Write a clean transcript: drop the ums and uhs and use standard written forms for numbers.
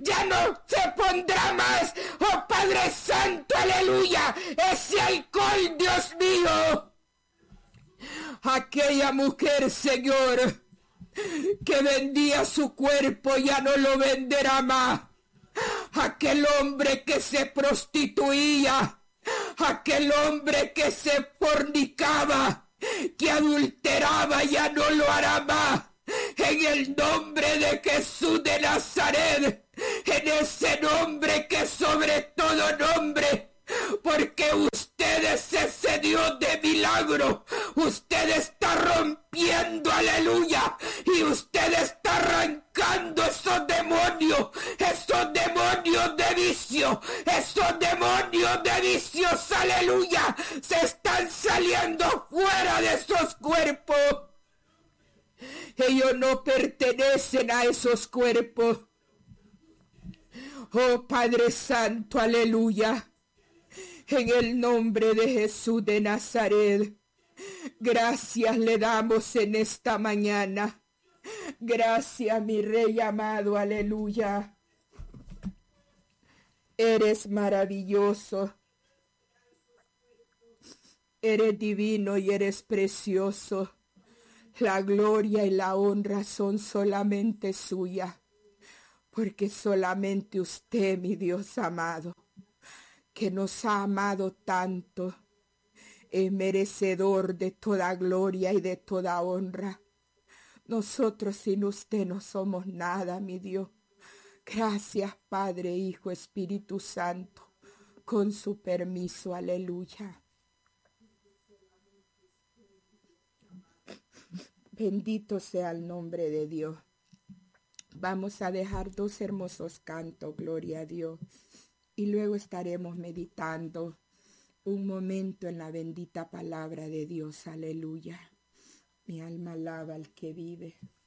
ya no se pondrá más, oh Padre Santo, aleluya, ese alcohol, Dios mío. Aquella mujer, Señor, que vendía su cuerpo ya no lo venderá más. Aquel hombre que se prostituía, aquel hombre que se fornicaba, que adulteraba, ya no lo hará más. En el nombre de Jesús de Nazaret, en ese nombre que sobre todo nombre, porque usted es ese Dios de milagro, usted está rompiendo, aleluya, y usted está arrancando esos demonios de vicio, esos demonios de vicios, aleluya, se están saliendo fuera de esos cuerpos. Ellos no pertenecen a esos cuerpos. Oh Padre Santo, aleluya. En el nombre de Jesús de Nazaret, gracias le damos en esta mañana. Gracias, mi Rey amado, aleluya. Eres maravilloso. Eres divino y eres precioso. La gloria y la honra son solamente suyas, porque solamente usted, mi Dios amado, que nos ha amado tanto, es merecedor de toda gloria y de toda honra. Nosotros sin usted no somos nada, mi Dios. Gracias, Padre, Hijo, Espíritu Santo, con su permiso, aleluya. Bendito sea el nombre de Dios. Vamos a dejar 2 hermosos cantos, gloria a Dios. Y luego estaremos meditando un momento en la bendita palabra de Dios, aleluya. Mi alma alaba al que vive.